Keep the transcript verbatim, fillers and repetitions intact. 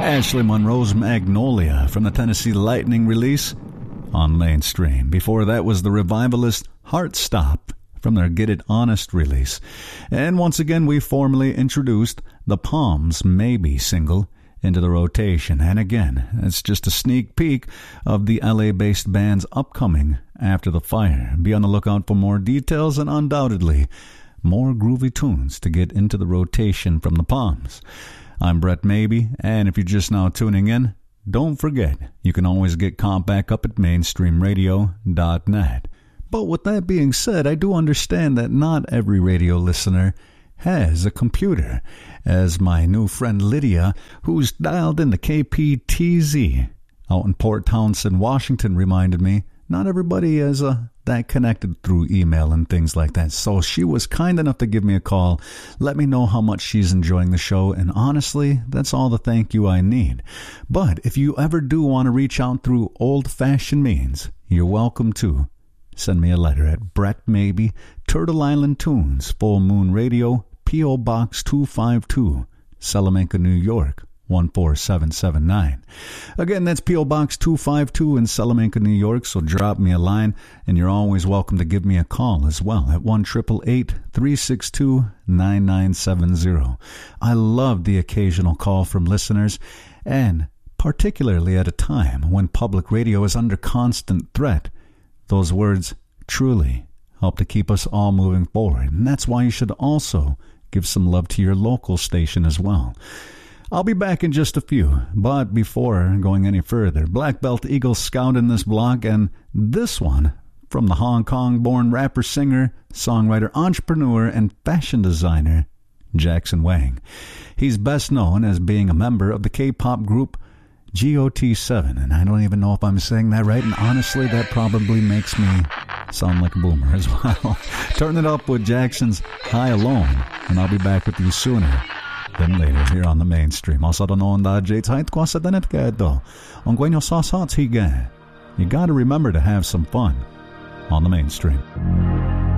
Ashley Monroe's Magnolia from the Tennessee Lightning release on Mainstream. Before that was the Revivalist Heartstop from their Get It Honest release. And once again, we formally introduced the Palms Maybe single into the rotation. And again, it's just a sneak peek of the L A-based band's upcoming After the Fire. Be on the lookout for more details and undoubtedly more groovy tunes to get into the rotation from the Palms. I'm Brett Maybe, and if you're just now tuning in, don't forget, you can always get Comp back up at mainstream radio dot net. But with that being said, I do understand that not every radio listener has a computer, as my new friend Lydia, who's dialed into K P T Z out in Port Townsend, Washington, reminded me. Not everybody is uh, that connected through email and things like that. So she was kind enough to give me a call, let me know how much she's enjoying the show, and honestly, that's all the thank you I need. But if you ever do want to reach out through old-fashioned means, you're welcome to. Send me a letter at Brett Maybe, Turtle Island Tunes, Full Moon Radio, P O. Box two five two, Salamanca, New York, one four seven seven nine. Again, that's P O. Box two five two in Salamanca, New York, so drop me a line, and you're always welcome to give me a call as well at one eight eight eight, three six two, nine nine seven zero. I love the occasional call from listeners, and particularly at a time when public radio is under constant threat. Those words truly help to keep us all moving forward, and that's why you should also give some love to your local station as well. I'll be back in just a few, but before going any further, Black Belt Eagle Scout in this block, and this one from the Hong Kong-born rapper, singer, songwriter, entrepreneur, and fashion designer, Jackson Wang. He's best known as being a member of the K-pop group G O T seven, and I don't even know if I'm saying that right, and honestly, that probably makes me sound like a boomer as well. Turn it up with Jackson's High Alone, and I'll be back with you sooner than later here on the Mainstream. Also, don't know that J Tight Kwasa Danet Gado. On Gwenyo Sauce Hats Higa. You gotta remember to have some fun on the Mainstream.